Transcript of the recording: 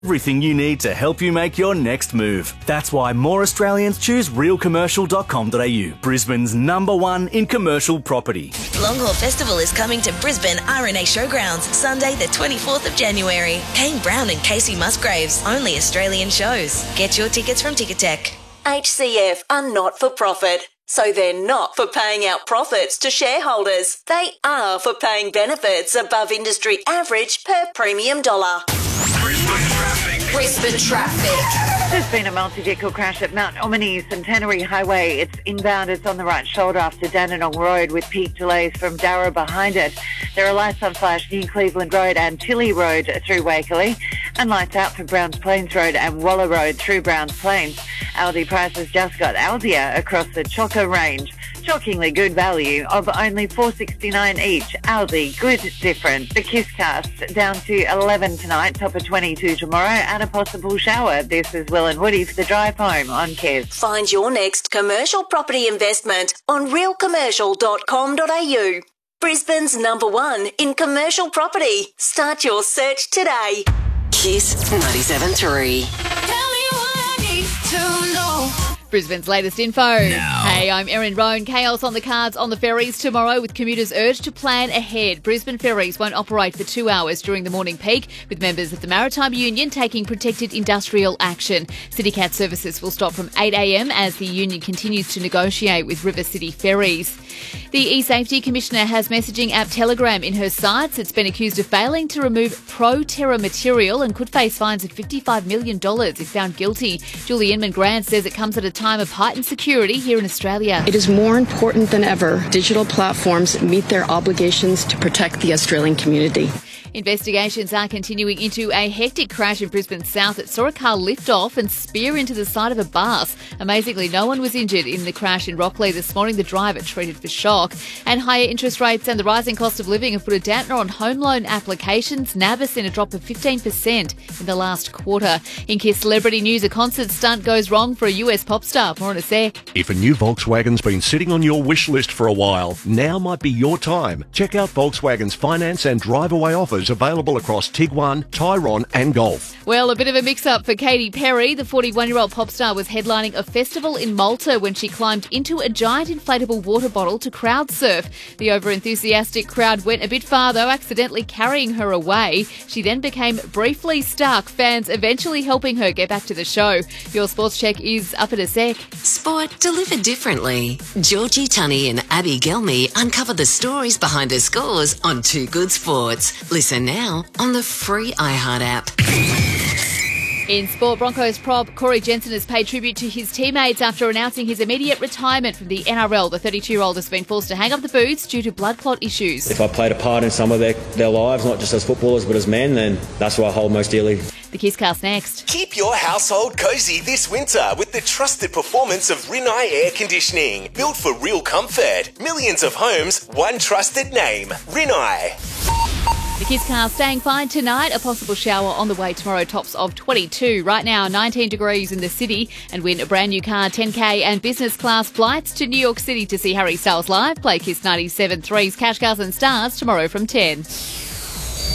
Everything you need to help you make your next move. That's why more Australians choose realcommercial.com.au, Brisbane's #1 in commercial property. Longhorn Festival is coming to Brisbane RNA Showgrounds Sunday the 24th of January. Kane Brown and Casey Musgraves, only Australian shows. Get your tickets from Ticketek. HCF are not for profit, so they're not for paying out profits to shareholders. They are for paying benefits above industry average per premium dollar. Brisbane traffic. There's been a multi-vehicle crash at Mount Omni Centenary Highway. It's inbound. It's on the right shoulder after Dandenong Road with peak delays from Darra behind it. There are lights on flash New Cleveland Road and Tilly Road through Wakerley, and lights out for Browns Plains Road and Waller Road through Browns Plains. Aldi prices just got Aldia across the Chocker range. Shockingly good value of only $4.69 each. Aldi, good different. The Kisscast down to 11 tonight, top of 22 tomorrow, and a possible shower. This is Will and Woody for the drive home on Kiss. Find your next commercial property investment on realcommercial.com.au. Brisbane's #1 in commercial property. Start your search today. Kiss 97.3. Brisbane's latest info. Now. Hey, I'm Erin Roan. Chaos on the cards on the ferries tomorrow with commuters urged to plan ahead. Brisbane ferries won't operate for 2 hours during the morning peak, with members of the Maritime Union taking protected industrial action. CityCat services will stop from 8 a.m. as the union continues to negotiate with River City Ferries. The eSafety Commissioner has messaging app Telegram in her sights. It's been accused of failing to remove pro-terror material and could face fines of $55 million if found guilty. Julie Inman-Grant says it comes at a time of heightened security here in Australia. It is more important than ever digital platforms meet their obligations to protect the Australian community. Investigations are continuing into a hectic crash in Brisbane South that saw a car lift off and spear into the side of a bus. Amazingly, no one was injured in the crash in Rockley this morning. The driver treated for shock. And higher interest rates and the rising cost of living have put a dampener on home loan applications. NAB has seen a drop of 15% in the last quarter. In Kiss Celebrity News, a concert stunt goes wrong for a US pop star. More in a sec. If a new Volkswagen's been sitting on your wish list for a while, now might be your time. Check out Volkswagen's finance and drive-away offers available across Tiguan, Tyrone and Golf. Well, a bit of a mix-up for Katy Perry. The 41-year-old pop star was headlining a festival in Malta when she climbed into a giant inflatable water bottle to crowd surf. The over-enthusiastic crowd went a bit far, though, accidentally carrying her away. She then became briefly stuck, fans eventually helping her get back to the show. Your sports check is up in a sec. Sport delivered differently. Georgie Tunney and Abby Gelmy uncover the stories behind the scores on Too Good Sports. Listen now on the free iHeart app. In sport, Broncos prop Corey Jensen has paid tribute to his teammates after announcing his immediate retirement from the NRL. The 32-year-old has been forced to hang up the boots due to blood clot issues. If I played a part in some of their lives, not just as footballers but as men, then that's what I hold most dearly. The Kisscast next. Keep your household cosy this winter with the trusted performance of Rinnai Air Conditioning. Built for real comfort. Millions of homes, one trusted name. Rinnai. The Kisscast staying fine tonight. A possible shower on the way tomorrow, tops of 22. Right now, 19 degrees in the city, and win a brand new car, 10K and business class flights to New York City to see Harry Styles live. Play Kiss 97.3's Cash Cars and Stars tomorrow from 10.